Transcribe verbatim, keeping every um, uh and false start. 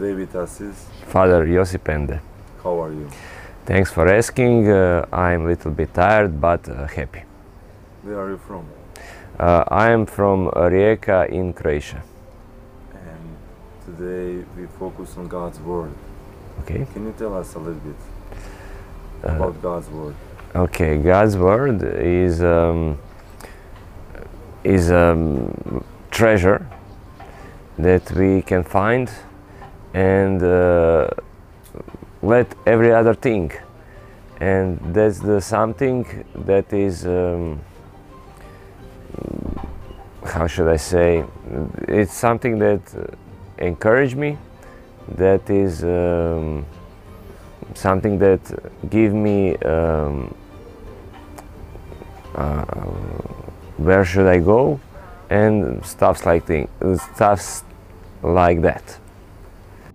Today with us is Father Josip Ende. how are you? Thanks for asking. Uh, I'm a little bit tired, but uh, happy. Where are you from? Uh, I am from Rijeka in Croatia. And today we focus on God's Word. Okay. Can you tell us a little bit Uh, about God's Word? okay. God's word is um, is a treasure that we can find and uh, let every other thing, and that's the something that is um, how should I say, it's something that encouraged me, that is um, something that give me um, uh, where should I go and stuffs like thing, stuffs like that.